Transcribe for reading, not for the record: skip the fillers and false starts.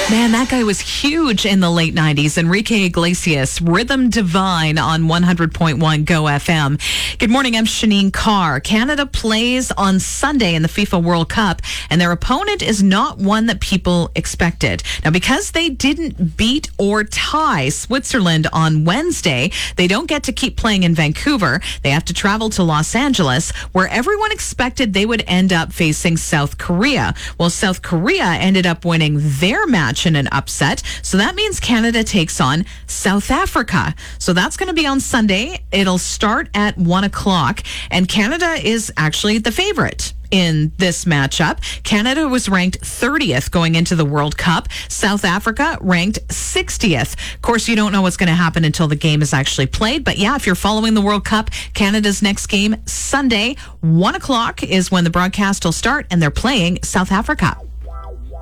Man, that guy was huge in the late 90s. Enrique Iglesias, Rhythm Divine on 100.1 Go FM. Good morning, I'm Shanine Carr. Canada plays on Sunday in the FIFA World Cup, and their opponent is not one that people expected. Now, because they didn't beat or tie Switzerland on Wednesday, they don't get to keep playing in Vancouver. They have to travel to Los Angeles, where everyone expected they would end up facing South Korea. Well, South Korea ended up winning their match in an upset. So that means Canada takes on South Africa. So that's going to be on Sunday. It'll start at 1 o'clock. And Canada is actually the favorite in this matchup. Canada was ranked 30th going into the World Cup. South Africa ranked 60th. Of course, you don't know what's going to happen until the game is actually played. But yeah, if you're following the World Cup, Canada's next game Sunday, 1 o'clock is when the broadcast will start, and they're playing South Africa.